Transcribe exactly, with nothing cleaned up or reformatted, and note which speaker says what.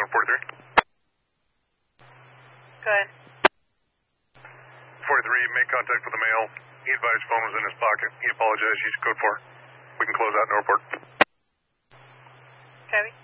Speaker 1: on forty-three.
Speaker 2: Go ahead.
Speaker 1: forty-three, make contact with the male. He advised phone was in his pocket. He apologized. Use code four. We can close out and report.
Speaker 2: Copy.